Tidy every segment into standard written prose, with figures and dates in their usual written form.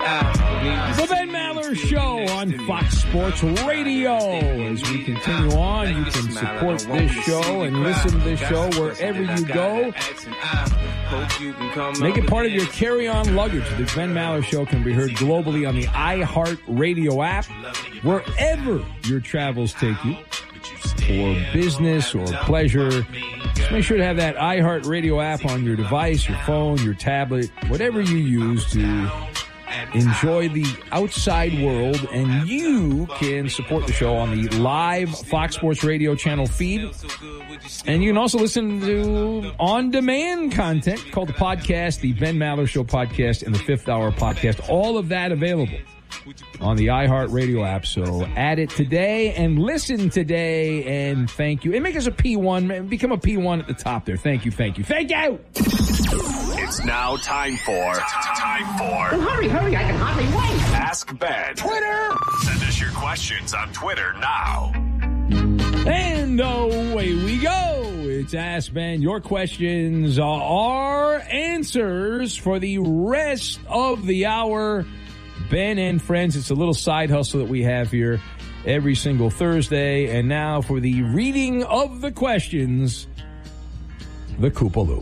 The Ben Maller Show on Fox Sports Radio. As we continue on, you can support this show and listen to this show wherever you go. Make it part of your carry-on luggage. The Ben Maller Show can be heard globally on the iHeart Radio app, wherever your travels take you, for business or pleasure. Just make sure to have that iHeart Radio app on your device, your phone, your tablet, whatever you use to enjoy the outside world, and you can support the show on the live Fox Sports Radio channel feed. And you can also listen to on-demand content called the podcast, the Ben Maller Show podcast, and the Fifth Hour podcast. All of that available on the iHeart Radio app. So add it today and listen today, and thank you. And make us a P1. Become a P1 at the top there. Thank you, thank you, thank you! It's now time for... Well, hurry, I can hardly wait. Ask Ben. Twitter! Send us your questions on Twitter now. And away we go. It's Ask Ben. Your questions are answers for the rest of the hour. Ben and Friends, it's a little side hustle that we have here every single Thursday. And now for the reading of the questions, the Koopa Loop.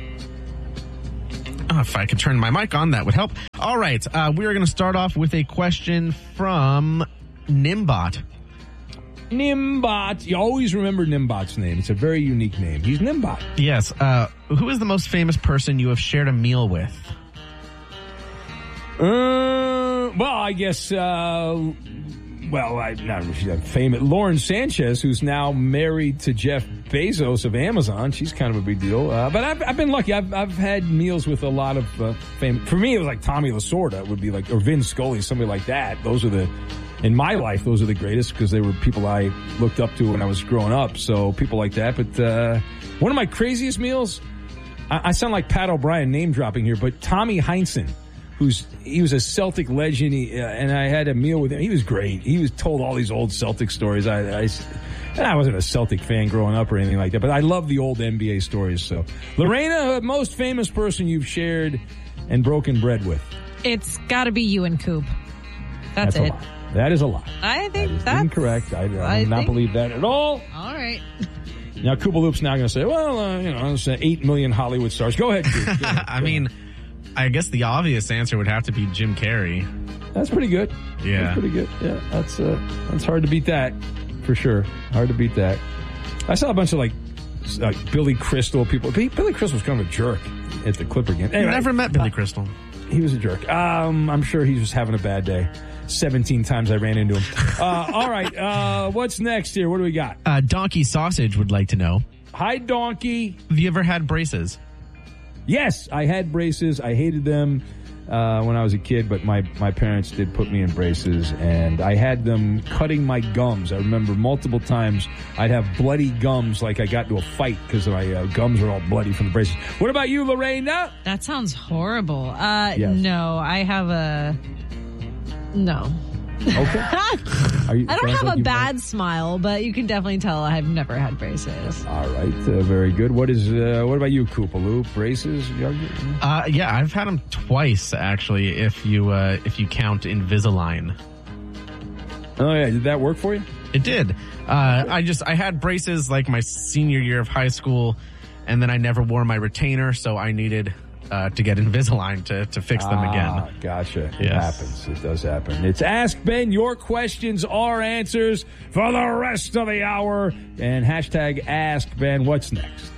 If I could turn my mic on, that would help. All right, we are going to start off with a question from Nimbot. Nimbot. You always remember Nimbot's name. It's a very unique name. He's Nimbot. Yes. Who is the most famous person you have shared a meal with? Well, I guess, I'm not famous. Lauren Sanchez, who's now married to Jeff Bezos of Amazon. She's kind of a big deal. But I've been lucky. I've had meals with a lot of fame. For me, it was like Tommy Lasorda would be like, or Vin Scully, somebody like that. Those are in my life, those are the greatest because they were people I looked up to when I was growing up. So people like that. But one of my craziest meals, I sound like Pat O'Brien name dropping here, but Tommy Heinsohn. He was a Celtic legend, and I had a meal with him. He was great. He was told all these old Celtic stories. I wasn't a Celtic fan growing up or anything like that, but I love the old NBA stories. So, Lorena, most famous person you've shared and broken bread with? It's got to be you and Coop. That's it. A lie. That is a lie. I think that's incorrect. I do not believe that at all. All right. Now, Koopa Loop's now going to say, well, it's 8 million Hollywood stars. Go ahead, Coop. Go ahead. I mean, I guess the obvious answer would have to be Jim Carrey. That's pretty good. Yeah. That's pretty good. Yeah, that's hard to beat that, for sure. Hard to beat that. I saw a bunch of, like Billy Crystal people. Billy Crystal was kind of a jerk at the Clipper game. Anyway, never met Billy Crystal. He was a jerk. I'm sure he was having a bad day. 17 times I ran into him. All right, what's next here? What do we got? Donkey Sausage would like to know. Hi, Donkey. Have you ever had braces? Yes, I had braces. I hated them when I was a kid, but my parents did put me in braces, and I had them cutting my gums. I remember multiple times I'd have bloody gums, like I got into a fight because my gums were all bloody from the braces. What about you, Lorena? That sounds horrible. Yes. No, I have a... No. Okay. I don't have a bad smile, but you can definitely tell I've never had braces. All right, very good. What about you, Koopa Loop? Braces? Yeah, I've had them twice actually. If you count Invisalign. Oh yeah, did that work for you? It did. I had braces like my senior year of high school, and then I never wore my retainer, so I needed to get Invisalign to fix them again. Gotcha. Yes. It happens. It does happen. It's Ask Ben. Your questions are answers for the rest of the hour. And hashtag Ask Ben. What's next?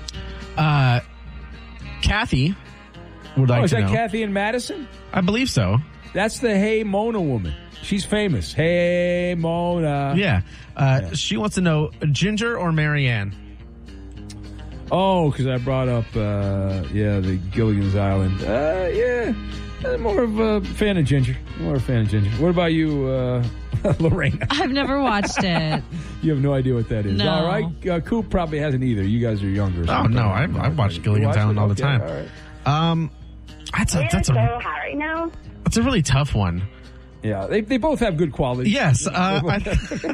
Kathy would like to know. Is that Kathy in Madison? I believe so. That's the Hey Mona woman. She's famous. Hey Mona. Yeah. She wants to know Ginger or Marianne. Oh, because I brought up, the Gilligan's Island. I'm more of a fan of Ginger. What about you, Lorena? I've never watched it. You have no idea what that is. No. All right. Coop probably hasn't either. You guys are younger. Oh, no. I've watched Gilligan's Island all the time. All right. That's a really tough one. Yeah, they both have good quality. Yes, I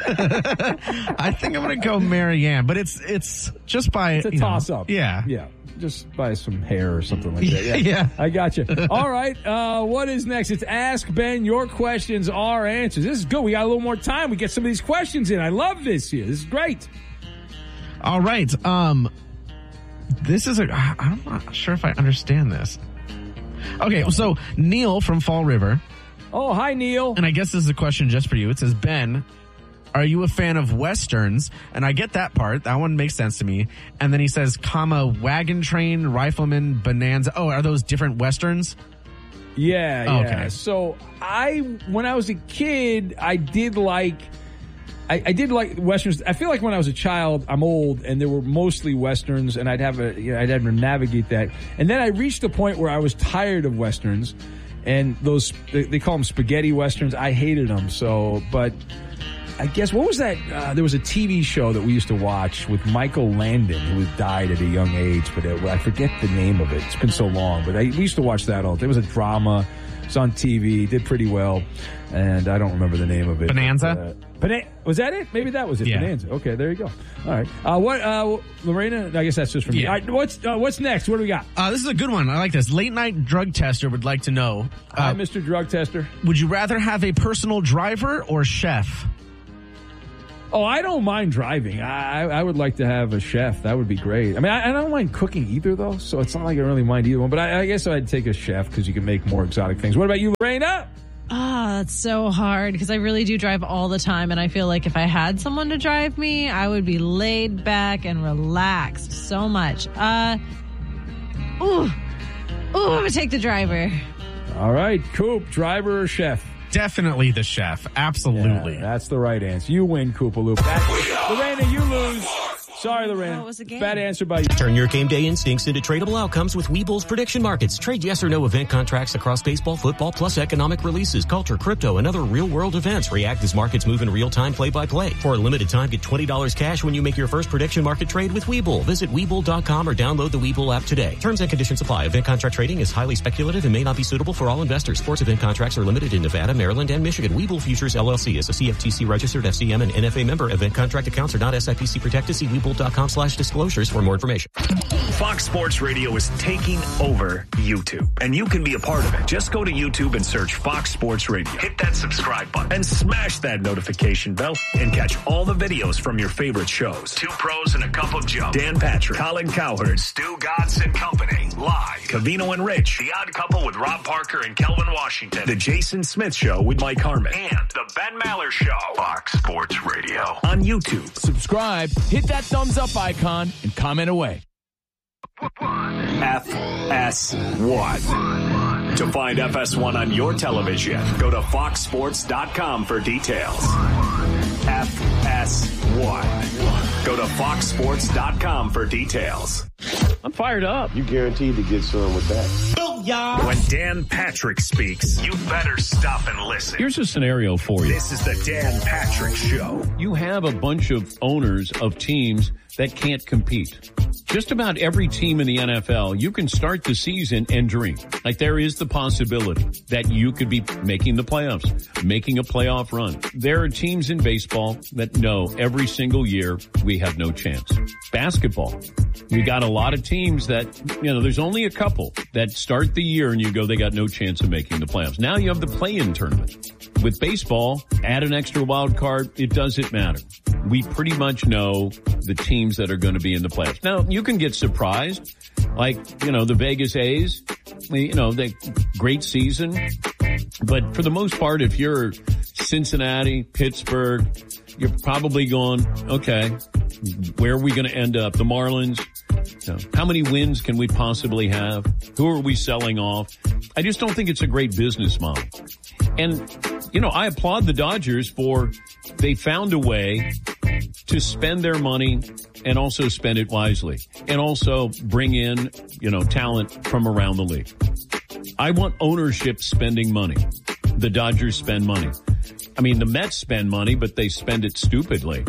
think I'm going to go Marianne, but it's just by it's a toss up. Yeah. just buy some hair or something like that. Yeah, Yeah. I got you. All right, what is next? It's Ask Ben. Your questions, our answers. This is good. We got a little more time. We get some of these questions in. I love this here. This is great. All right. This is I'm not sure if I understand this. Okay, so Neil from Fall River, Oh, hi, Neil. and I guess this is a question just for you. It says, Ben, are you a fan of Westerns? And I get that part. That one makes sense to me. And then he says, Wagon Train, Rifleman, Bonanza. Oh, are those different Westerns? Yeah, Oh, yeah. okay. So when I was a kid, I did like Westerns. I feel like when I was a child, I'm old, and there were mostly Westerns, and I'd have to navigate that. And then I reached a point where I was tired of Westerns, and those, they call them spaghetti Westerns. I hated them. So, but I guess, what was that? There was a TV show that we used to watch with Michael Landon, who died at a young age, but I forget the name of it. It's been so long, but we used to watch that all. There was a drama. It's on TV. Did pretty well, and I don't remember the name of it. Bonanza? Was that it? Maybe that was it. Yeah. Bonanza. Okay, there you go. All right. What, Lorena? I guess that's just from me. Yeah. All right, what's next? What do we got? This is a good one. I like this. Late night drug tester would like to know, Hi, Mr. Drug Tester. would you rather have a personal driver or chef? Oh, I don't mind driving. I would like to have a chef. That would be great. I mean, I don't mind cooking either, though, so it's not like I really mind either one. But I guess I'd take a chef because you can make more exotic things. What about you, Lorena? That's so hard because I really do drive all the time, and I feel like if I had someone to drive me, I would be laid back and relaxed so much. I'm gonna take the driver. All right, Coop, driver or chef? Definitely the chef. Absolutely. Yeah, that's the right answer. You win, Koopaloop. Lorena, you lose. Sorry, Lorena. Oh, it was a game. Bad answer by you. Turn your game day instincts into tradable outcomes with Webull's prediction markets. Trade yes or no event contracts across baseball, football, plus economic releases, culture, crypto, and other real-world events. React as markets move in real time, play-by-play. For a limited time, get $20 cash when you make your first prediction market trade with Webull. Visit Webull.com or download the Webull app today. Terms and conditions apply. Event contract trading is highly speculative and may not be suitable for all investors. Sports event contracts are limited in Nevada, Maryland, and Michigan. Webull Futures LLC is a CFTC registered FCM and NFA member. Event contract accounts are not SIPC protected. See Webull.com/disclosures for more information. Fox Sports Radio is taking over YouTube, and you can be a part of it. Just go to YouTube and search Fox Sports Radio. Hit that subscribe button and smash that notification bell and catch all the videos from your favorite shows. Two Pros and a Cup of Joe. Dan Patrick, Colin Cowherd, Stu Godson and Company. Live. Cavino and Rich. The Odd Couple with Rob Parker and Kelvin Washington. The Jason Smith Show with Mike Harmon. And The Ben Maller Show. Fox Sports Radio. On YouTube. Subscribe, hit that thumbs up icon, and comment away. FS1. To find FS1 on your television, go to foxsports.com for details. FS1. Go to foxsports.com for details. I'm fired up. You guaranteed to get some with that. When Dan Patrick speaks, you better stop and listen. Here's a scenario for you. This is the Dan Patrick Show. You have a bunch of owners of teams that can't compete. Just about every team in the NFL, you can start the season and dream. Like there is the possibility that you could be making the playoffs, making a playoff run. There are teams in baseball that know every single year we have no chance. Basketball, we got a lot of teams that, there's only a couple that start the year and you go, they got no chance of making the playoffs. Now you have the play-in tournament. With baseball, add an extra wild card, it doesn't matter. We pretty much know the teams that are going to be in the playoffs. Now, you can get surprised, like, the Vegas A's, they great season. But for the most part, if you're Cincinnati, Pittsburgh, you're probably going, okay, where are we going to end up? The Marlins, how many wins can we possibly have? Who are we selling off? I just don't think it's a great business model. And, I applaud the Dodgers they found a way to spend their money and also spend it wisely and also bring in, talent from around the league. I want ownership spending money. The Dodgers spend money. I mean, the Mets spend money, but they spend it stupidly.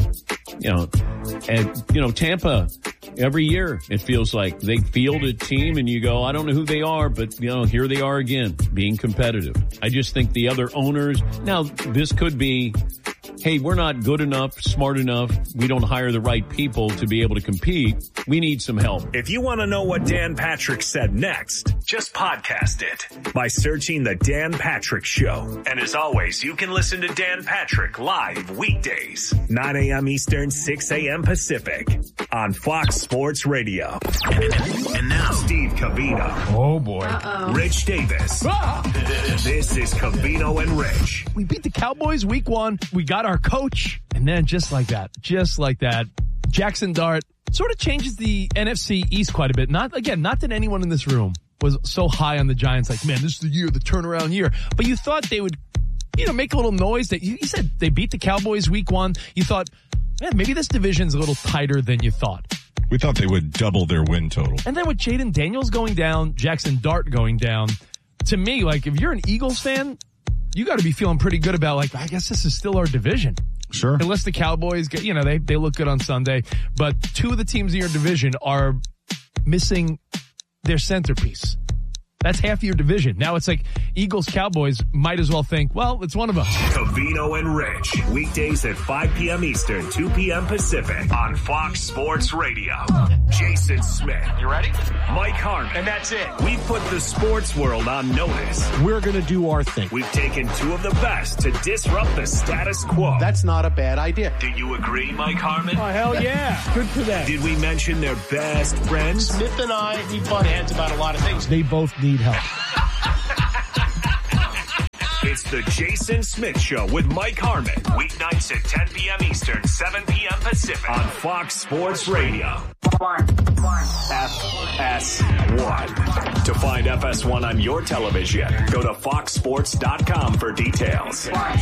Tampa, every year it feels like they field a team and you go, I don't know who they are, but here they are again, being competitive. I just think the other owners, now this could be hey, we're not good enough, smart enough, we don't hire the right people to be able to compete, we need some help. If you want to know what Dan Patrick said next, just podcast it by searching The Dan Patrick Show. And as always, you can listen to Dan Patrick live weekdays, 9 a.m. Eastern, 6 a.m. Pacific on Fox Sports Radio. And now, Steve Covino. Oh, boy. Rich Davis. This is Covino and Rich. We beat the Cowboys week 1. We got our coach. And then just like that, Jackson Dart sort of changes the NFC East quite a bit. Not that anyone in this room was so high on the Giants, like, man, this is the year, the turnaround year. But you thought they would, make a little noise. That you said they beat the Cowboys week 1. You thought, man, maybe this division's a little tighter than you thought. We thought they would double their win total. And then with Jaden Daniels going down, Jackson Dart going down, to me, like, if you're an Eagles fan, you got to be feeling pretty good about, like, I guess this is still our division. Sure. Unless the Cowboys get, they look good on Sunday. But 2 of the teams in your division are missing their centerpiece. That's half of your division. Now it's like Eagles, Cowboys might as well think, well, it's one of us. Covino and Rich, weekdays at 5 p.m. Eastern, 2 p.m. Pacific on Fox Sports Radio. Jason Smith. You ready? Mike Harmon. And that's it. We've put the sports world on notice. We're going to do our thing. We've taken 2 of the best to disrupt the status quo. That's not a bad idea. Do you agree, Mike Harmon? Oh, hell yeah. Good for them. Did we mention their best friends? Smith and I, we butt heads about a lot of things. They both need help. It's the Jason Smith Show with Mike Harmon. Weeknights at 10 p.m. Eastern, 7 p.m. Pacific on Fox Sports Radio. FS1. To find FS1 on your television, go to foxsports.com for details.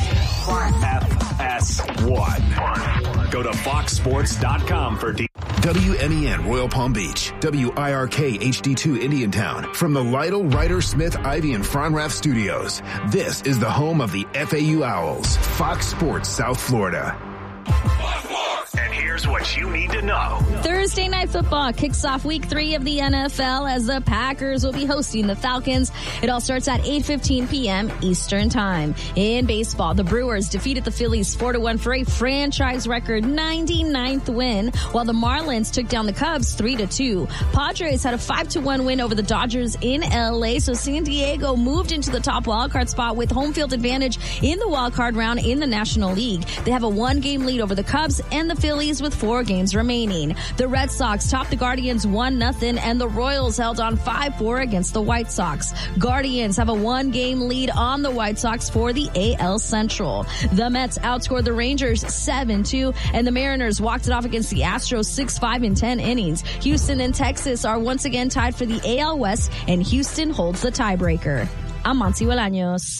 FS1. Go to foxsports.com for details. WMEN Royal Palm Beach, WIRK HD2 Indiantown, from the Lytle, Ryder, Smith, Ivy, and Fronrath Studios. This is the home of the FAU Owls, Fox Sports South Florida. And here's what you need to know. Thursday Night Football kicks off week 3 of the NFL as the Packers will be hosting the Falcons. It all starts at 8:15 p.m. Eastern Time. In baseball, the Brewers defeated the Phillies 4-1 for a franchise record 99th win, while the Marlins took down the Cubs 3-2. Padres had a 5-1 win over the Dodgers in LA, so San Diego moved into the top wildcard spot with home field advantage in the wildcard round in the National League. They have a 1-game lead over the Cubs and the Phillies with 4 games remaining. The Red Sox topped the Guardians 1-0, and the Royals held on 5-4 against the White Sox. Guardians have a 1-game lead on the White Sox for the AL Central. The Mets outscored the Rangers 7-2, and the Mariners walked it off against the Astros 6-5 in 10 innings. Houston and Texas are once again tied for the AL West, and Houston holds the tiebreaker. I'm Monty Bolaños.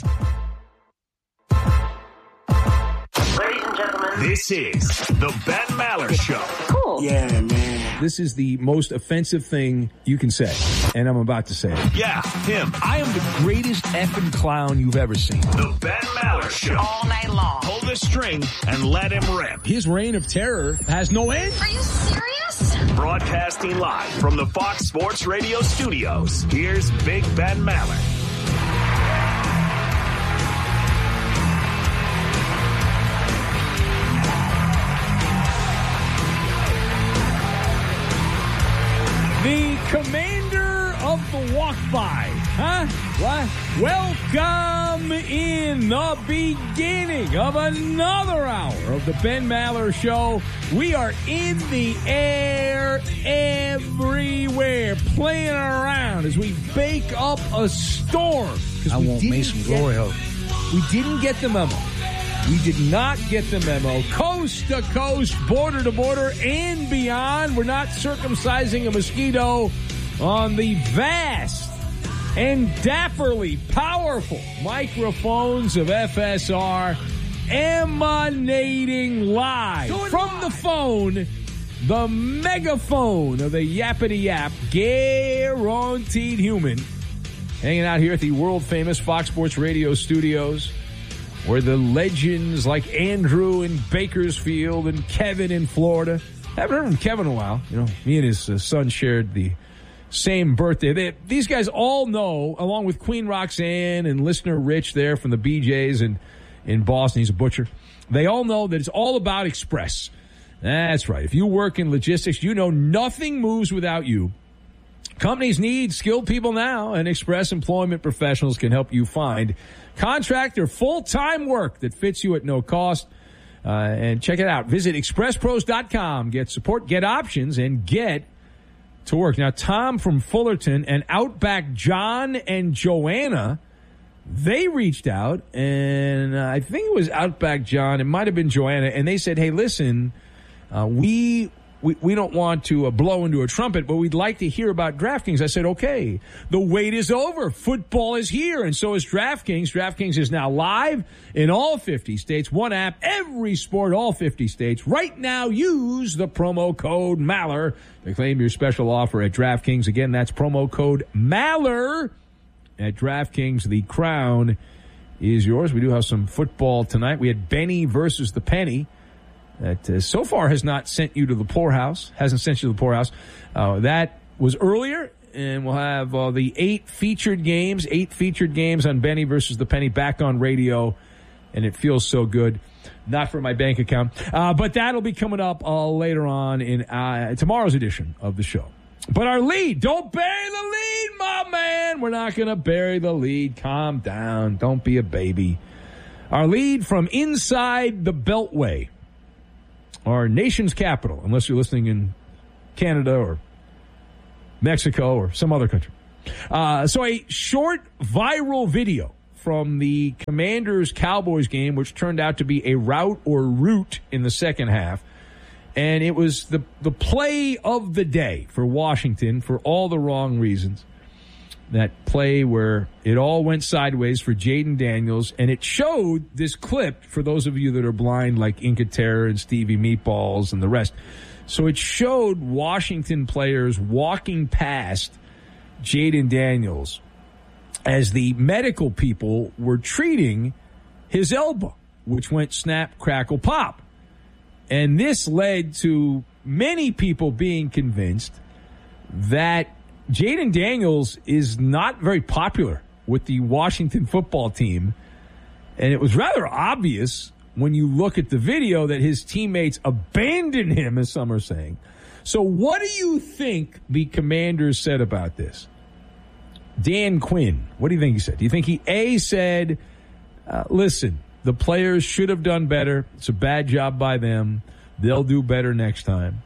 This is the Ben Maller Show. Cool. Yeah, man. This is the most offensive thing you can say, and I'm about to say it. Yeah, him. I am the greatest effing clown you've ever seen. The Ben Maller Show. All night long. Pull the string and let him rip. His reign of terror has no end. Are you serious? Broadcasting live from the Fox Sports Radio studios, here's Big Ben Maller. The commander of the walk-by, huh? What? Welcome in the beginning of another hour of the Ben Maller Show. We are in the air everywhere, playing around as we bake up a storm. I want me some glory hole. We didn't get the memo. We did not get the memo. Coast to coast, border to border, and beyond. We're not circumcising a mosquito on the vast and dapperly powerful microphones of FSR, emanating live from the phone, the megaphone of the Yappity Yap, guaranteed human, hanging out here at the world-famous Fox Sports Radio studios, where the legends like Andrew in Bakersfield and Kevin in Florida. Haven't heard from Kevin in a while. You know, me and his son shared the same birthday. These guys all know, along with Queen Roxanne and listener Rich there from the BJs and in Boston. He's a butcher. They all know that it's all about Express. That's right. If you work in logistics, you know nothing moves without you. Companies need skilled people now, and Express Employment Professionals can help you find contract or full-time work that fits you at no cost. And check it out. Visit expresspros.com. Get support, get options, and get to work. Now, Tom from Fullerton and Outback John and Joanna, they reached out, and I think it was Outback John. It might have been Joanna, and they said, hey, listen, we don't want to blow into a trumpet, but we'd like to hear about DraftKings. I said, okay, the wait is over. Football is here, and so is DraftKings. DraftKings is now live in all 50 states. One app, every sport, all 50 states. Right now, use the promo code MALLER to claim your special offer at DraftKings. Again, that's promo code MALLER at DraftKings. The crown is yours. We do have some football tonight. We had Benny versus the Penny. That so far has not sent you to the poorhouse, hasn't sent you to the poorhouse. That was earlier, and we'll have the 8 featured games on Benny versus the Penny back on radio, and it feels so good. Not for my bank account, but that'll be coming up later on in tomorrow's edition of the show. But our lead, don't bury the lead, my man. We're not going to bury the lead. Calm down. Don't be a baby. Our lead from inside the Beltway, our nation's capital, unless you're listening in Canada or Mexico or some other country. So a short viral video from the Commanders-Cowboys game, which turned out to be a rout in the second half. And it was the play of the day for Washington for all the wrong reasons. That play where it all went sideways for Jaden Daniels, and it showed this clip for those of you that are blind like Inca Terror and Stevie Meatballs and the rest. So it showed Washington players walking past Jaden Daniels as the medical people were treating his elbow, which went snap, crackle, pop. And this led to many people being convinced that Jaden Daniels is not very popular with the Washington football team. And it was rather obvious when you look at the video that his teammates abandoned him, as some are saying. So what do you think the Commanders said about this? Dan Quinn, what do you think he said? Do you think he, said, listen, the players should have done better. It's a bad job by them. They'll do better next time.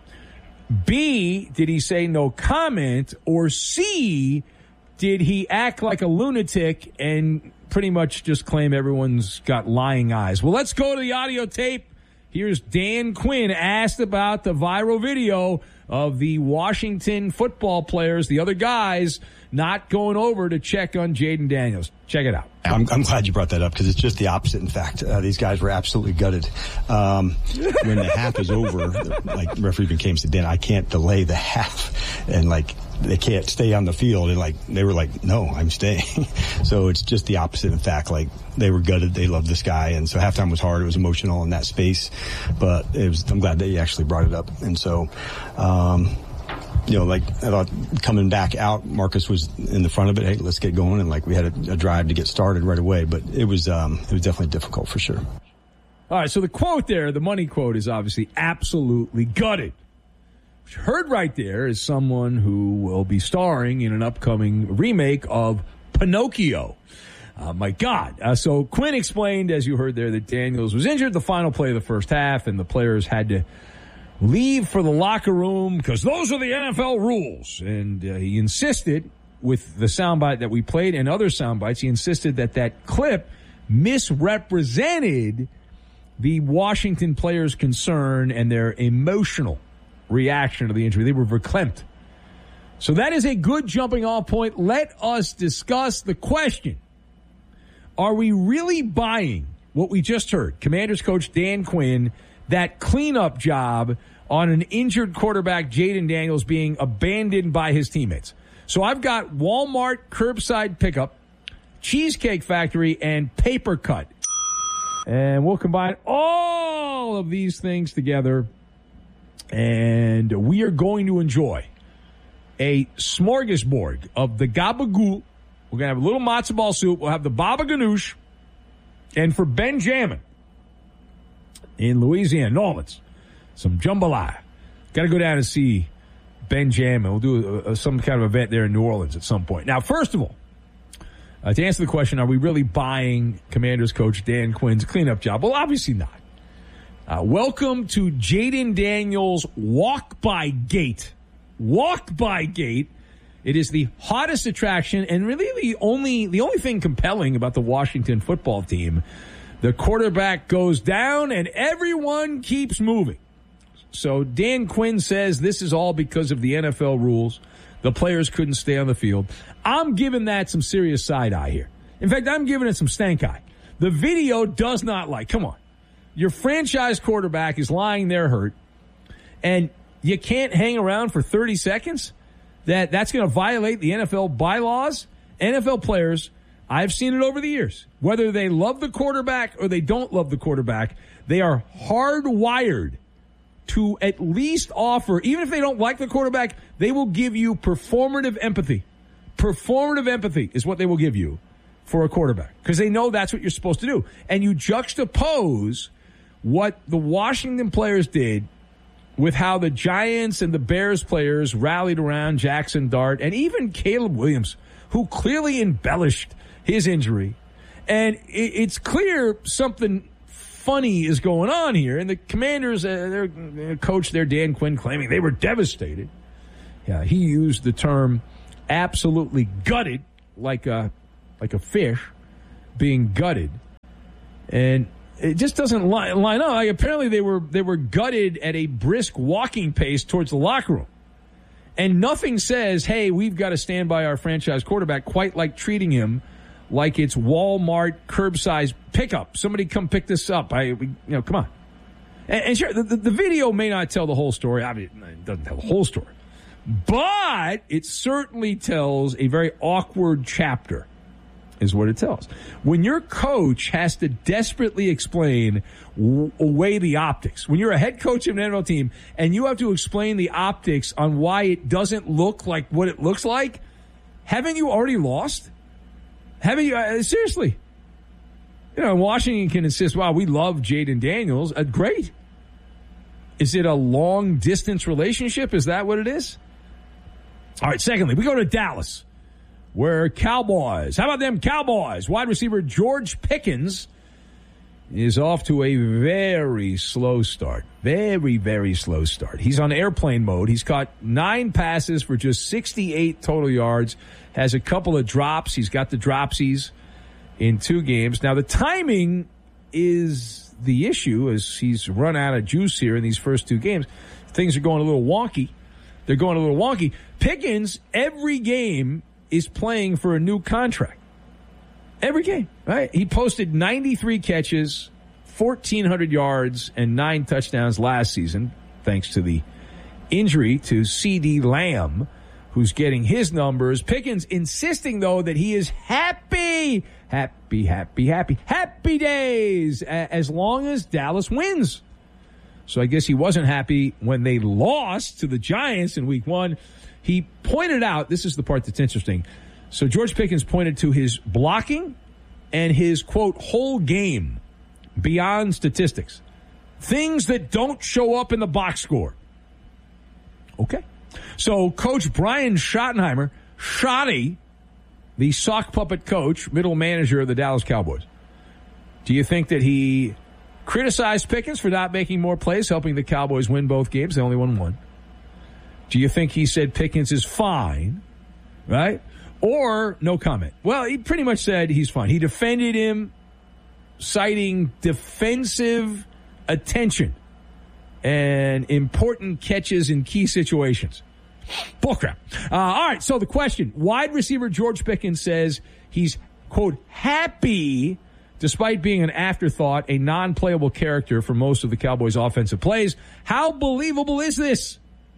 B, did he say no comment? Or C, did he act like a lunatic and pretty much just claim everyone's got lying eyes? Well, let's go to the audio tape. Here's Dan Quinn asked about the viral video of the Washington football players, the other guys, not going over to check on Jaden Daniels. Check it out. I'm glad you brought that up because it's just the opposite. In fact, these guys were absolutely gutted. When the half is over, like the referee even came and said, Dan, I can't delay the half. And like, they can't stay on the field. And like, they were like, no, I'm staying. So it's just the opposite. In fact, like they were gutted. They loved this guy. And so halftime was hard. It was emotional in that space, but I'm glad that you actually brought it up. And so, like I thought coming back out, Marcus was in the front of it. Hey, let's get going. And like we had a drive to get started right away, but it was definitely difficult for sure. All right. So the quote there, the money quote is obviously absolutely gutted. What you heard right there is someone who will be starring in an upcoming remake of Pinocchio. My God. So Quinn explained, as you heard there, that Daniels was injured the final play of the first half and the players had to leave for the locker room because those are the NFL rules. And he insisted, with the soundbite that we played and other soundbites, he insisted that clip misrepresented the Washington players' concern and their emotional reaction to the injury. They were verklempt. So that is a good jumping off point. Let us discuss the question. Are we really buying what we just heard? Commanders coach Dan Quinn, that cleanup job on an injured quarterback, Jaden Daniels, being abandoned by his teammates. So I've got Walmart curbside pickup, Cheesecake Factory, and Paper Cut. And we'll combine all of these things together, and we are going to enjoy a smorgasbord of the gabagool. We're going to have a little matzo ball soup. We'll have the baba ganoush. And for Benjamin in Louisiana, New Orleans, some jambalaya. Got to go down and see Benjamin. We'll do some kind of event there in New Orleans at some point. Now, first of all, to answer the question, are we really buying Commanders coach Dan Quinn's cleanup job? Well, obviously not. Welcome to Jaden Daniels' walk-by gate. Walk-by gate. It is the hottest attraction and really the only thing compelling about the Washington football team. The quarterback goes down and everyone keeps moving. So Dan Quinn says this is all because of the NFL rules. The players couldn't stay on the field. I'm giving that some serious side eye here. In fact, I'm giving it some stank eye. The video does not like. Come on. Your franchise quarterback is lying there hurt, and you can't hang around for 30 seconds? That's going to violate the NFL bylaws? NFL players, I've seen it over the years. Whether they love the quarterback or they don't love the quarterback, they are hardwired to at least offer, even if they don't like the quarterback, they will give you performative empathy. Performative empathy is what they will give you for a quarterback because they know that's what you're supposed to do. And you juxtapose what the Washington players did with how the Giants and the Bears players rallied around Jackson Dart and even Caleb Williams, who clearly embellished his injury. And it's clear something funny is going on here. And the Commanders, their coach there, Dan Quinn, claiming they were devastated. Yeah, he used the term absolutely gutted, like a fish being gutted. And it just doesn't line up. Like, apparently they were gutted at a brisk walking pace towards the locker room. And nothing says, hey, we've got to stand by our franchise quarterback, quite like treating him like it's Walmart curbside pickup. Somebody come pick this up. Come on. And sure, the video may not tell the whole story. I mean, it doesn't tell the whole story. But it certainly tells a very awkward chapter, is what it tells. When your coach has to desperately explain away the optics, when you're a head coach of an NFL team and you have to explain the optics on why it doesn't look like what it looks like, haven't you already lost? Haven't you? Seriously. Washington can insist, wow, we love Jaden Daniels. Great. Is it a long-distance relationship? Is that what it is? All right, secondly, we go to Dallas, where Cowboys, how about them Cowboys? Wide receiver George Pickens is off to a very slow start. Very, very slow start. He's on airplane mode. He's caught 9 passes for just 68 total yards, has a couple of drops. He's got the dropsies in 2 games. Now, the timing is the issue as he's run out of juice here in these first 2 games. Things are going a little wonky. They're going a little wonky. Pickens, every game, is playing for a new contract. Every game, right? He posted 93 catches, 1,400 yards, and 9 touchdowns last season, thanks to the injury to C.D. Lamb, who's getting his numbers. Pickens insisting, though, that he is happy days, as long as Dallas wins. So I guess he wasn't happy when they lost to the Giants in week 1. He pointed out, this is the part that's interesting. So George Pickens pointed to his blocking and his, quote, whole game beyond statistics. Things that don't show up in the box score. Okay. So Coach Brian Schottenheimer, Schotty, the sock puppet coach, middle manager of the Dallas Cowboys. Do you think that he criticized Pickens for not making more plays, helping the Cowboys win both games? They only won 1. Do you think he said Pickens is fine, right? Or no comment? Well, he pretty much said he's fine. He defended him, citing defensive attention and important catches in key situations. Bullcrap. All right, so the question. Wide receiver George Pickens says he's, quote, happy despite being an afterthought, a non-playable character for most of the Cowboys' offensive plays. How believable is this?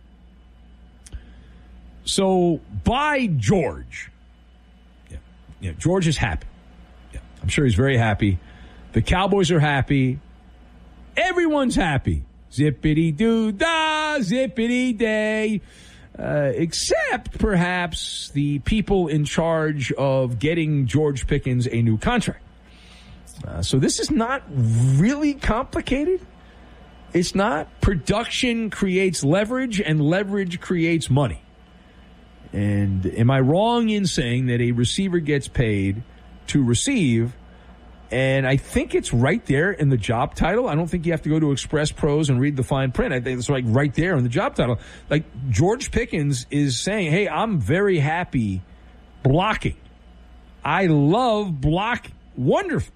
So, by George. Yeah, George is happy. Yeah, I'm sure he's very happy. The Cowboys are happy. Everyone's happy. Zippity-doo-dah, zippity-day. Except, perhaps, the people in charge of getting George Pickens a new contract. So this is not really complicated. It's not. Production creates leverage, and leverage creates money. And am I wrong in saying that a receiver gets paid to receive? And I think it's right there in the job title. I don't think you have to go to Express Pros and read the fine print. I think it's like right there in the job title. Like George Pickens is saying, hey, I'm very happy blocking. I love blocking. Wonderful.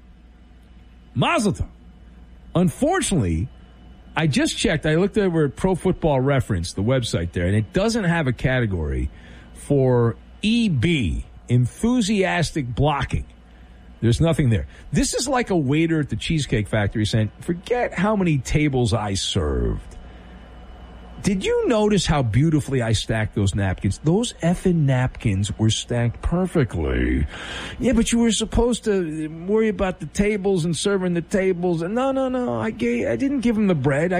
Mazel tov. Unfortunately, I just checked. I looked over at Pro Football Reference, the website there, and it doesn't have a category for EB, enthusiastic blocking. There's nothing there. This is like a waiter at the Cheesecake Factory saying, forget how many tables I served. Did you notice how beautifully I stacked those napkins? Those effing napkins were stacked perfectly. Yeah, but you were supposed to worry about the tables and serving the tables. No. I didn't give them the bread.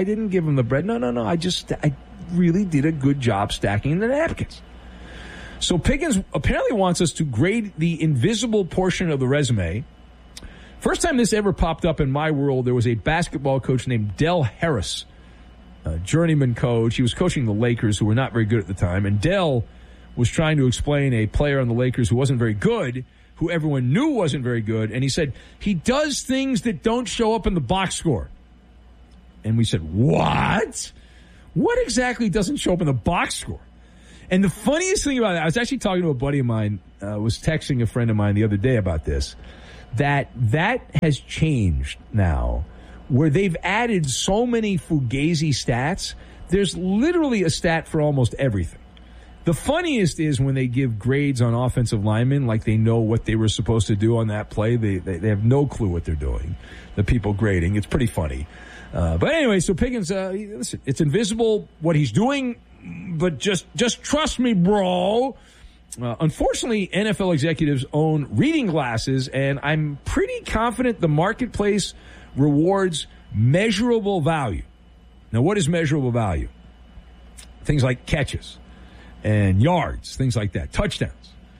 No. I really did a good job stacking the napkins. So Pickens apparently wants us to grade the invisible portion of the resume. First time this ever popped up in my world, there was a basketball coach named Del Harris, a journeyman coach. He was coaching the Lakers, who were not very good at the time. And Del was trying to explain a player on the Lakers who wasn't very good, who everyone knew wasn't very good. And he said, he does things that don't show up in the box score. And we said, what? What exactly doesn't show up in the box score? And the funniest thing about it, I was actually talking to a buddy of mine, was texting a friend of mine the other day about this, that has changed now, where they've added so many Fugazi stats. There's literally a stat for almost everything. The funniest is when they give grades on offensive linemen, like they know what they were supposed to do on that play. They have no clue what they're doing, the people grading. It's pretty funny. But anyway, so Pickens, listen, it's invisible what he's doing, but just trust me, bro. Unfortunately, NFL executives own reading glasses, and I'm pretty confident the marketplace rewards measurable value. Now, what is measurable value? Things like catches and yards, things like that, touchdowns.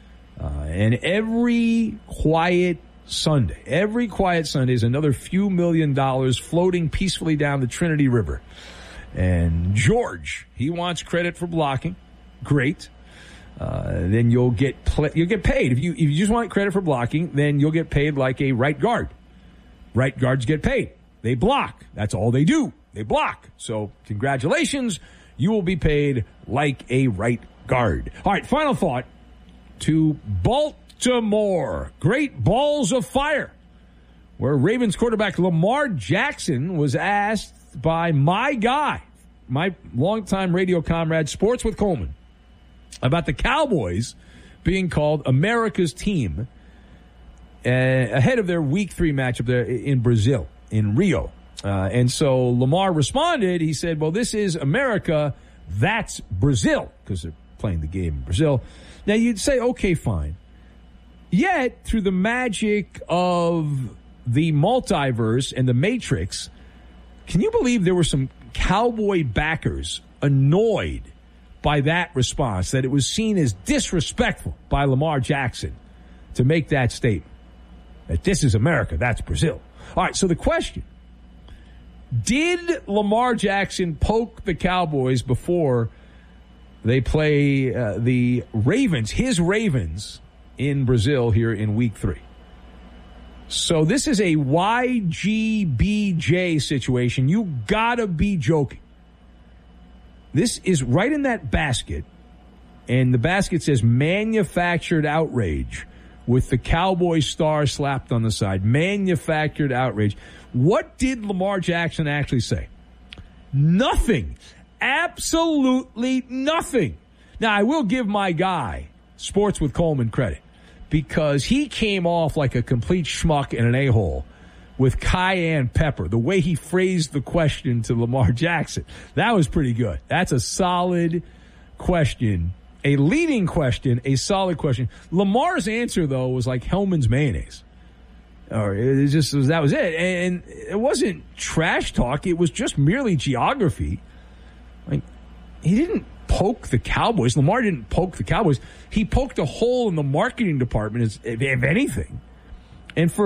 And every quiet Sunday is another few $1 million floating peacefully down the Trinity River. And George, he wants credit for blocking. Great. Then you'll get paid. If you just want credit for blocking, then you'll get paid like a right guard. Right guards get paid. They block. That's all they do. They block. So congratulations. You will be paid like a right guard. All right, final thought to Baltimore. Great balls of fire, where Ravens quarterback Lamar Jackson was asked by my guy, my longtime radio comrade, Sports with Coleman, about the Cowboys being called America's team ahead of their Week 3 matchup there in Brazil, in Rio. And so Lamar responded. He said, well, this is America, that's Brazil, because they're playing the game in Brazil. Now, you'd say, okay, fine. Yet, through the magic of the multiverse and the Matrix, can you believe there were some Cowboy backers annoyed by that response, that it was seen as disrespectful by Lamar Jackson to make that statement, that this is America, that's Brazil? All right, so the question, did Lamar Jackson poke the Cowboys before they play the Ravens, his Ravens, in Brazil here in Week 3? So this is a YGBJ situation. You gotta be joking. This is right in that basket, and the basket says manufactured outrage with the Cowboy star slapped on the side. Manufactured outrage. What did Lamar Jackson actually say? Nothing. Absolutely nothing. Now, I will give my guy, Sports with Coleman, credit, because he came off like a complete schmuck and an a-hole with cayenne pepper. The way he phrased the question to Lamar Jackson, that was pretty good. That's a solid question, a leading question, a solid question. Lamar's answer, though, was like Hellman's mayonnaise. Or that was it. And it wasn't trash talk. It was just merely geography. Like, he didn't poke the Cowboys. Lamar didn't poke the Cowboys. He poked a hole in the marketing department, if anything. And for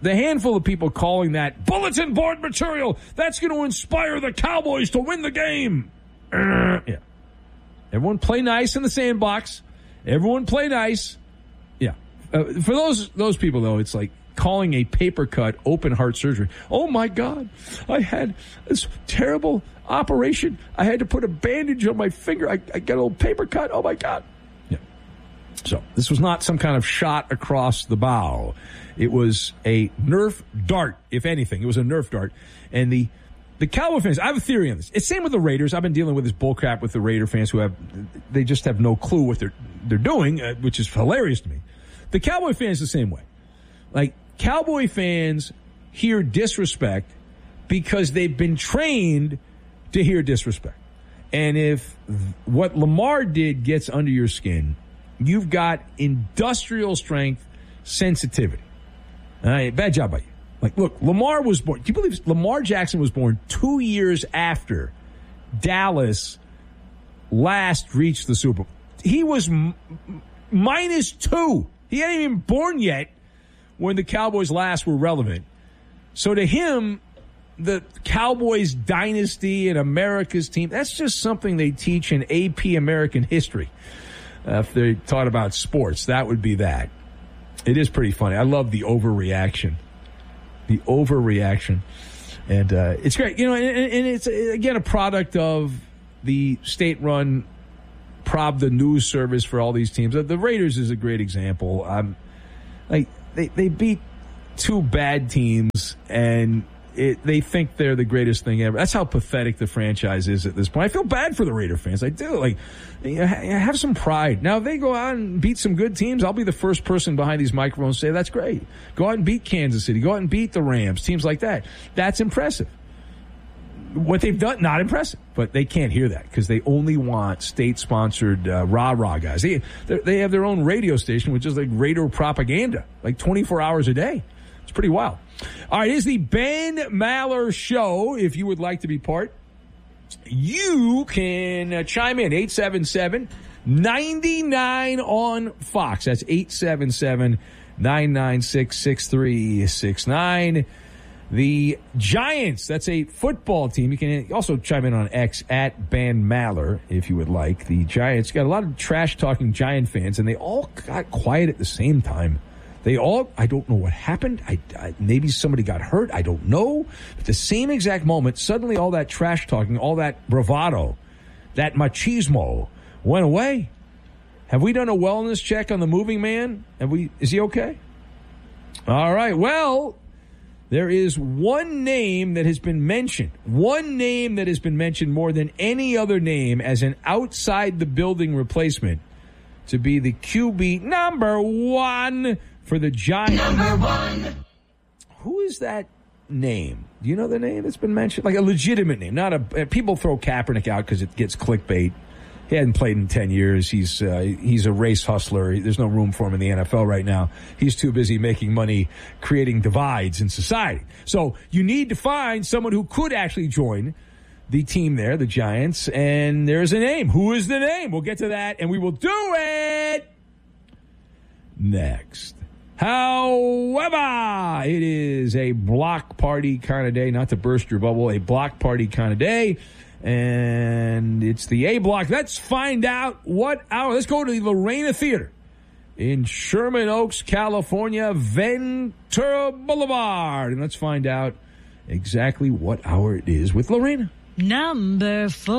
the handful of people calling that bulletin board material, that's going to inspire the Cowboys to win the game. Yeah. Everyone play nice in the sandbox. Everyone play nice. Yeah. For those people, though, it's like calling a paper cut open heart surgery. Oh, my God. I had this terrible operation. I had to put a bandage on my finger. I got a little paper cut. Oh, my God. Yeah. So this was not some kind of shot across the bow. It was a Nerf dart, if anything. It was a Nerf dart. And the Cowboy fans, I have a theory on this. It's same with the Raiders. I've been dealing with this bullcrap with the Raider fans they just have no clue what they're doing, which is hilarious to me. The Cowboy fans the same way. Like, Cowboy fans hear disrespect because they've been trained to hear disrespect. And if what Lamar did gets under your skin, you've got industrial strength sensitivity. All right, bad job by you. Like, look, Lamar was born. Do you believe Lamar Jackson was born 2 years after Dallas last reached the Super Bowl? He was -2. He hadn't even born yet when the Cowboys last were relevant. So to him, the Cowboys dynasty and America's team, that's just something they teach in AP American history. If they taught about sports, that would be that. It is pretty funny. I love the overreaction. The overreaction. And it's great. You know, and it's, again, a product of the state-run Pravda news service for all these teams. The Raiders is a great example. They beat two bad teams, and they think they're the greatest thing ever. That's how pathetic the franchise is at this point. I feel bad for the Raider fans. I do. Like, have some pride. Now, if they go out and beat some good teams, I'll be the first person behind these microphones to say, that's great. Go out and beat Kansas City. Go out and beat the Rams, teams like that. That's impressive. What they've done, not impressive. But they can't hear that because they only want state-sponsored rah-rah guys. They have their own radio station, which is like Raider propaganda, like 24 hours a day. It's pretty wild. All right, here's the Ben Maller Show. If you would like to be part, you can chime in. 877-99 on Fox. That's 877-996-6369. The Giants, that's a football team. You can also chime in on X at Ben Maller if you would like. The Giants got a lot of trash-talking Giant fans, and they all got quiet at the same time. I don't know what happened. Maybe somebody got hurt. I don't know. At the same exact moment, suddenly all that trash talking, all that bravado, that machismo went away. Have we done a wellness check on the moving man? Is he okay? All right. Well, there is one name that has been mentioned. One name that has been mentioned more than any other name as an outside the building replacement to be the QB number one for the Giants. Number one. Who is that name? Do you know the name that's been mentioned? Like a legitimate name, not a. People throw Kaepernick out because it gets clickbait. He hadn't played in 10 years. He's a race hustler. There's no room for him in the NFL right now. He's too busy making money, creating divides in society. So you need to find someone who could actually join the team there, the Giants. And there's a name. Who is the name? We'll get to that, and we will do it next. However, it is a block party kind of day, not to burst your bubble, a block party kind of day. And it's the A block. Let's find out what hour. Let's go to the Lorena Theater in Sherman Oaks, California, Ventura Boulevard. And let's find out exactly what hour it is with Lorena. Number 4.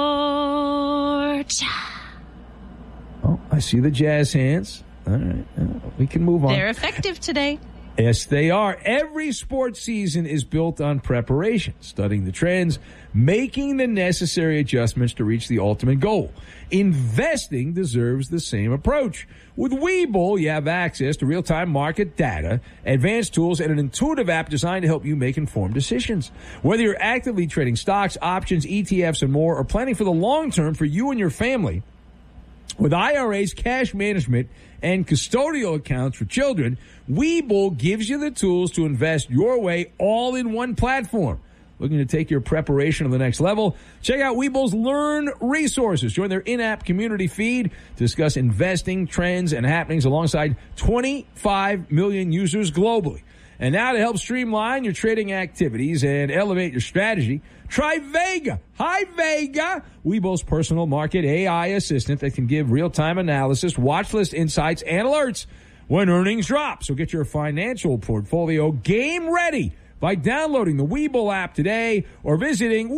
Oh, I see the jazz hands. All right. We can move on. They're effective today. Yes, they are. Every sports season is built on preparation, studying the trends, making the necessary adjustments to reach the ultimate goal. Investing deserves the same approach. With Webull, you have access to real-time market data, advanced tools, and an intuitive app designed to help you make informed decisions. Whether you're actively trading stocks, options, ETFs, and more, or planning for the long term for you and your family, with IRAs, cash management, and custodial accounts for children, Webull gives you the tools to invest your way all in one platform. Looking to take your preparation to the next level? Check out Webull's Learn resources. Join their in-app community feed to discuss investing trends and happenings alongside 25 million users globally. And now to help streamline your trading activities and elevate your strategy, try Vega. Hi, Vega. Webull's personal market AI assistant that can give real-time analysis, watch list insights, and alerts when earnings drop. So get your financial portfolio game ready by downloading the Webull app today or visiting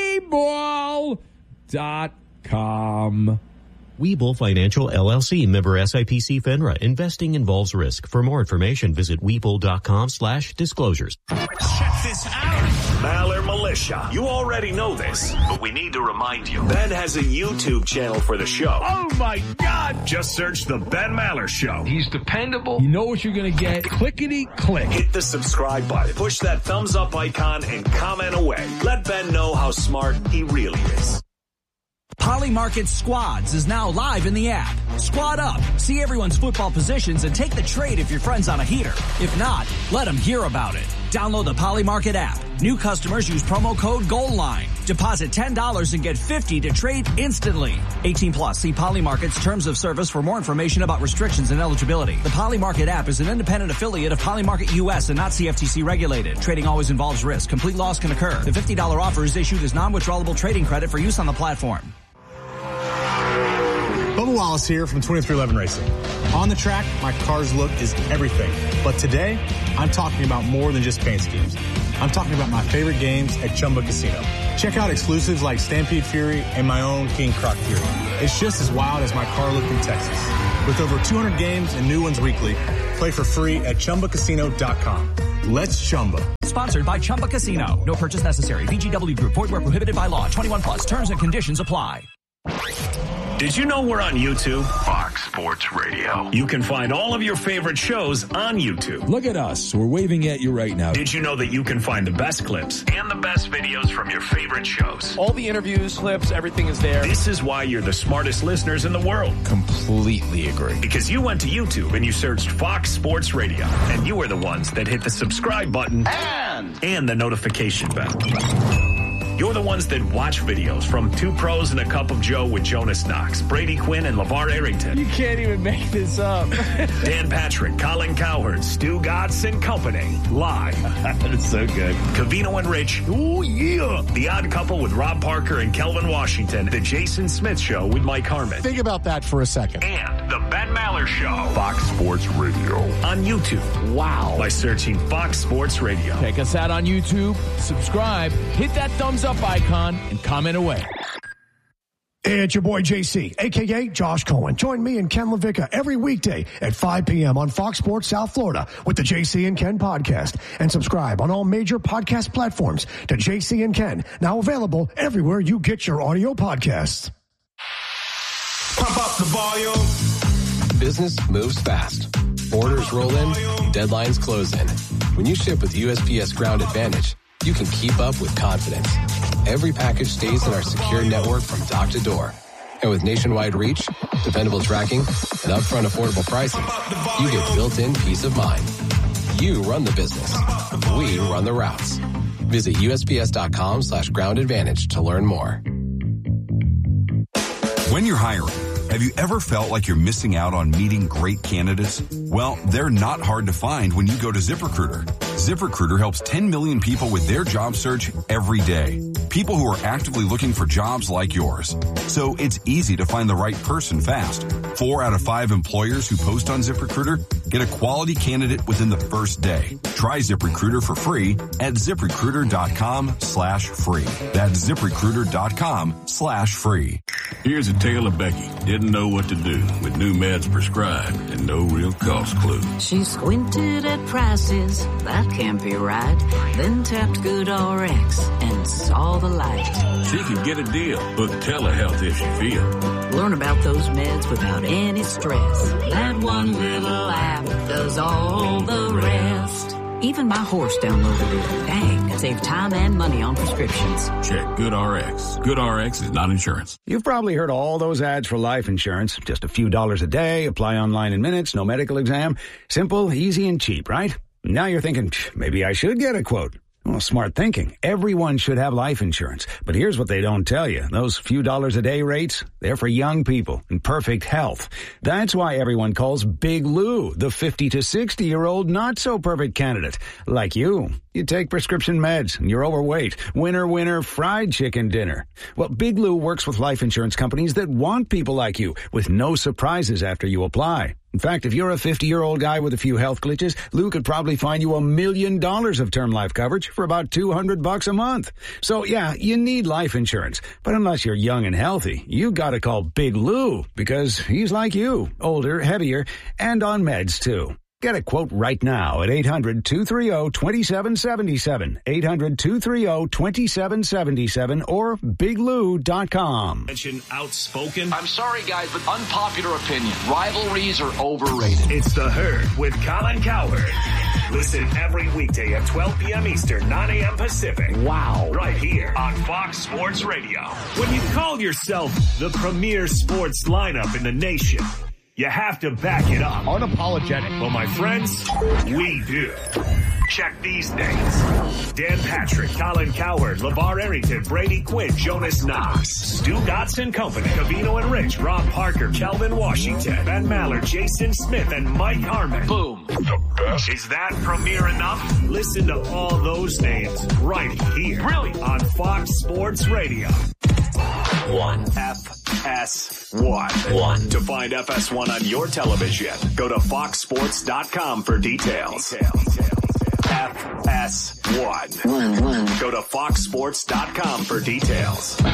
Webull.com. Webull Financial LLC, member SIPC FINRA. Investing involves risk. For more information, visit Webull.com/disclosures. Check this out. Maller Militia. You already know this, but we need to remind you. Ben has a YouTube channel for the show. Oh, my God. Just search The Ben Maller Show. He's dependable. You know what you're going to get. Clickety-click. Hit the subscribe button. Push that thumbs up icon and comment away. Let Ben know how smart he really is. Polymarket Squads is now live in the app. Squad up, see everyone's football positions, and take the trade if your friend's on a heater. If not, let them hear about it. Download the Polymarket app. New customers use promo code GOALLINE. Deposit $10 and get $50 to trade instantly. 18 plus. See Polymarket's terms of service for more information about restrictions and eligibility. The Polymarket app is an independent affiliate of Polymarket US and not CFTC regulated. Trading always involves risk. Complete loss can occur. The $50 offer is issued as non-withdrawable trading credit for use on the platform. Bubba Wallace here from 2311 Racing. On the track, my car's look is everything. But today, I'm talking about more than just paint schemes. I'm talking about my favorite games at Chumba Casino. Check out exclusives like Stampede Fury and my own King Croc Fury. It's just as wild as my car look in Texas. With over 200 games and new ones weekly, play for free at ChumbaCasino.com. Let's Chumba. Sponsored by Chumba Casino. No purchase necessary. VGW Group. Void where prohibited by law. 21 plus. Terms and conditions apply. Did you know we're on YouTube? Fox Sports Radio. You can find all of your favorite shows on YouTube. Look at us. We're waving at you right now. Did you know that you can find the best clips and the best videos from your favorite shows? All the interviews, clips, everything is there. This is why you're the smartest listeners in the world. Completely agree. Because you went to YouTube and you searched Fox Sports Radio. And you were the ones that hit the subscribe button and the notification bell. You're the ones that watch videos from Two Pros and a Cup of Joe with Jonas Knox, Brady Quinn, and LeVar Arrington. You can't even make this up. Dan Patrick, Colin Cowherd, Stu Gatz, and company. Live. That's so good. Covino and Rich. Oh, yeah. The Odd Couple with Rob Parker and Kelvin Washington. The Jason Smith Show with Mike Harmon. Think about that for a second. And the Ben Maller Show. Fox Sports Radio. On YouTube. Wow. By searching Fox Sports Radio. Check us out on YouTube. Subscribe. Hit that thumbs up icon and comment away. Hey, it's your boy JC, a.k.a. Josh Cohen. Join me and Ken LaVicka every weekday at 5 p.m. on Fox Sports South Florida with the JC and Ken podcast. And subscribe on all major podcast platforms to JC and Ken, now available everywhere you get your audio podcasts. Pump up the volume. Business moves fast. Orders roll in, deadlines close in. When you ship with USPS Ground Advantage, you can keep up with confidence. Every package stays in our secure network from dock to door. And with nationwide reach, dependable tracking, and upfront affordable pricing, you get built-in peace of mind. You run the business. We run the routes. Visit USPS.com/Ground Advantage to learn more. When you're hiring, have you ever felt like you're missing out on meeting great candidates? Well, they're not hard to find when you go to ZipRecruiter. ZipRecruiter helps 10 million people with their job search every day. People who are actively looking for jobs like yours. So it's easy to find the right person fast. 4 out of 5 employers who post on ZipRecruiter get a quality candidate within the first day. Try ZipRecruiter for free at ZipRecruiter.com/free. That's ZipRecruiter.com/free. Here's a tale of Becky. Didn't know what to do with new meds prescribed and no real cost clue. She squinted at prices, that can't be right. Then tapped GoodRx and saw the light. She could get a deal, book telehealth if she feels. Learn about those meds without any stress. That one little app does all the rest. Even my horse downloaded it. Dang, it saved time and money on prescriptions. Check GoodRx. GoodRx is not insurance. You've probably heard all those ads for life insurance. Just a few dollars a day, apply online in minutes, no medical exam. Simple, easy, and cheap, right? Now you're thinking, maybe I should get a quote. Well, smart thinking. Everyone should have life insurance. But here's what they don't tell you. Those few dollars a day rates, they're for young people in perfect health. That's why everyone calls Big Lou the 50 to 60-year-old not-so-perfect candidate. Like you. You take prescription meds and you're overweight. Winner, winner, fried chicken dinner. Well, Big Lou works with life insurance companies that want people like you with no surprises after you apply. In fact, if you're a 50-year-old guy with a few health glitches, Lou could probably find you $1 million of term life coverage for about $200 a month. So, yeah, you need life insurance. But unless you're young and healthy, you gotta call Big Lou because he's like you, older, heavier, and on meds, too. Get a quote right now at 800-230-2777, 800-230-2777, or biglou.com. Mention outspoken. I'm sorry, guys, but unpopular opinion. Rivalries are overrated. It's The Herd with Colin Cowherd. Listen every weekday at 12 p.m. Eastern, 9 a.m. Pacific. Wow. Right here on Fox Sports Radio. When you call yourself the premier sports lineup in the nation, you have to back it up. Unapologetic. Well, my friends, we do. Check these names. Dan Patrick, Colin Cowherd, LeVar Arrington, Brady Quinn, Jonas Knox, Stu Dotson Company, Cavino and Rich, Rob Parker, Kelvin Washington, Ben Maller, Jason Smith, and Mike Harmon. Boom. The best. Is that premier enough? Listen to all those names right here. Really? On Fox Sports Radio. 1. FS1. 1. To find FS1 on your television, go to foxsports.com for details. FS1. 1. Go to foxsports.com for details.